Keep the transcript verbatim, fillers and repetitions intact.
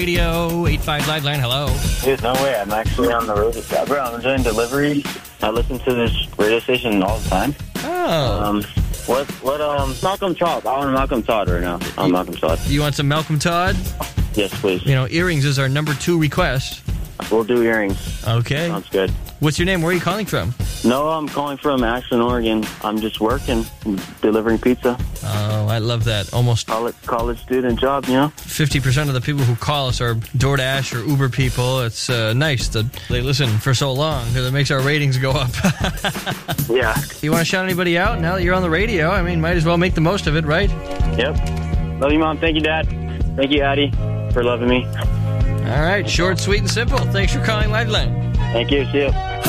Radio eight five Live Line, hello. Dude, no way. I'm actually on the road. Bro, I'm doing deliveries. I listen to this radio station all the time. Oh. Um, what, what, um, Malcolm Todd. I want Malcolm Todd right now. I'm Malcolm Todd. You want some Malcolm Todd? Yes, please. You know, earrings is our number two request. We'll do earrings. Okay. Sounds good. What's your name? Where are you calling from? No, I'm calling from Ashland, Oregon. I'm just working, delivering pizza. Oh, I love that. Almost college, college student job, you know? fifty percent of the people who call us are DoorDash or Uber people. It's uh, nice that they listen for so long because it makes our ratings go up. Yeah. You want to shout anybody out now that you're on the radio? I mean, might as well make the most of it, right? Yep. Love you, Mom. Thank you, Dad. Thank you, Addie, for loving me. All right. Short, sweet, and simple. Thanks for calling Liveline. Thank you. See you.